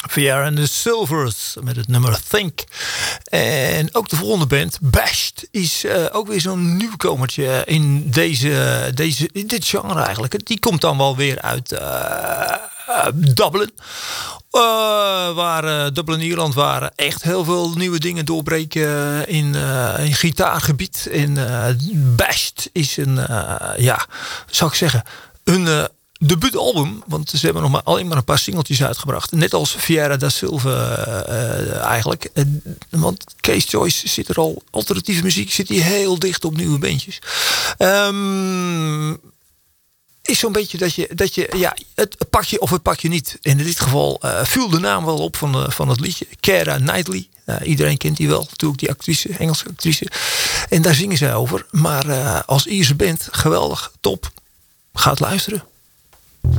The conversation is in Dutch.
Viera and the Silvers met het nummer Think. En ook de volgende band, Bashed, is ook weer zo'n nieuwkomertje in dit genre eigenlijk. Die komt dan wel weer uit Dublin. Waar Dublin, Ierland, waar echt heel veel nieuwe dingen doorbreken in gitaargebied. En Bashed is zou ik zeggen, een debuutalbum, want ze hebben alleen maar een paar singeltjes uitgebracht. Net als Viera da Silva eigenlijk. Want Case Joyce zit er al, alternatieve muziek zit hier heel dicht op nieuwe bandjes. Is zo'n beetje dat je het pak je of het pak je niet. En in dit geval viel de naam wel op van het liedje. Keira Knightley. Iedereen kent die wel. Natuurlijk die actrice, Engelse actrice. En daar zingen zij over. Maar als Ierse band, geweldig, top. Ga het luisteren.